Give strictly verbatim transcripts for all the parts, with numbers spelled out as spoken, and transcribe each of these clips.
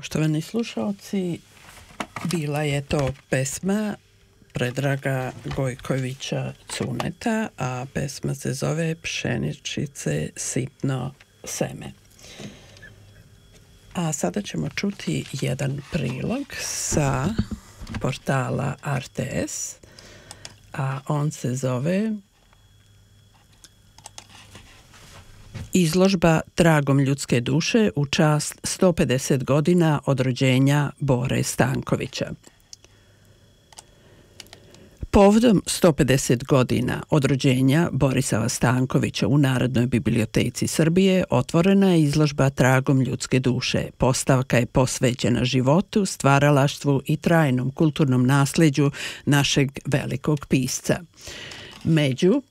Poštovani slušalci, bila je to pesma Predraga Gojkovića Cuneta, a pesma se zove Pšeničice sitno seme. A sada ćemo čuti jedan prilog sa portala R T S, a on se zove Izložba Tragom ljudske duše u čast sto pedeset godina od rođenja Bore Stankovića. Povodom sto pedeset godina od rođenja Borisava Stankovića u Narodnoj biblioteci Srbije otvorena je izložba Tragom ljudske duše. Postavka je posvećena životu, stvaralaštvu i trajnom kulturnom nasleđu našeg velikog pisca. Među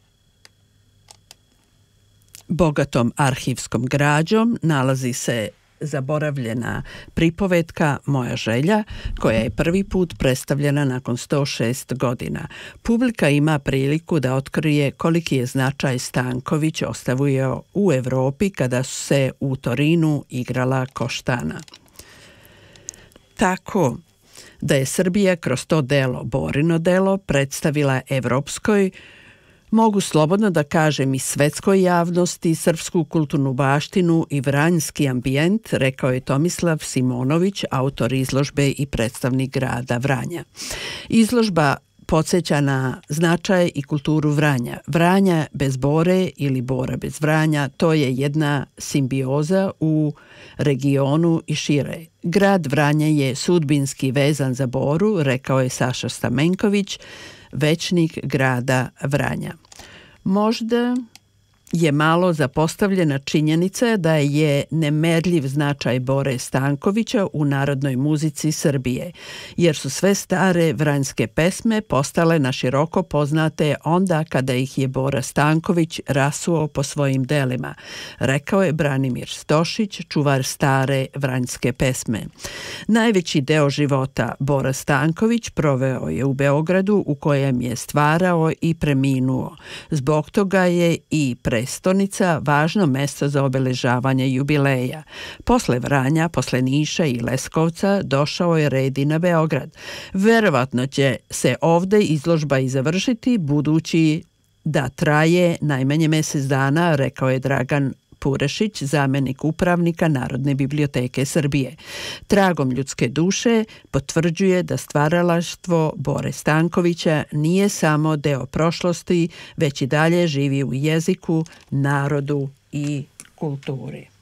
bogatom arhivskom građom nalazi se zaboravljena pripovetka Moja želja, koja je prvi put predstavljena nakon sto šest godina. Publika ima priliku da otkrije koliki je značaj Stanković ostavio u Evropi kada su se u Torinu igrala koštana. Tako da je Srbija kroz to delo, Borino delo, predstavila evropskoj, mogu slobodno da kažem i svetskoj javnosti, srpsku kulturnu baštinu i vranjski ambijent, rekao je Tomislav Simonović, autor izložbe i predstavnik grada Vranja. Izložba podsjeća na značaj i kulturu Vranja. Vranja bez Bore ili Bora bez Vranja, to je jedna simbioza u regionu i šire. Grad Vranja je sudbinski vezan za Boru, rekao je Saša Stamenković, većnik grada Vranja. Možda je malo zapostavljena činjenica da je nemerljiv značaj Bore Stankovića u narodnoj muzici Srbije, jer su sve stare vranjske pesme postale na široko poznate onda kada ih je Bora Stanković rasuo po svojim delima, rekao je Branimir Stošić, čuvar stare vranjske pesme. Najveći deo života Bora Stanković proveo je u Beogradu, u kojem je stvarao i preminuo. Zbog toga je i pre prestonica važno mesto za obeležavanje jubileja. Posle Vranja, posle Niša i Leskovca došao je red i na Beograd. Verovatno će se ovde izložba i završiti, budući da traje najmanje mesec dana, rekao je Dragan Purešić, zamenik upravnika Narodne biblioteke Srbije. Tragom ljudske duše potvrđuje da stvaralaštvo Bore Stankovića nije samo deo prošlosti, već i dalje živi u jeziku, narodu i kulturi.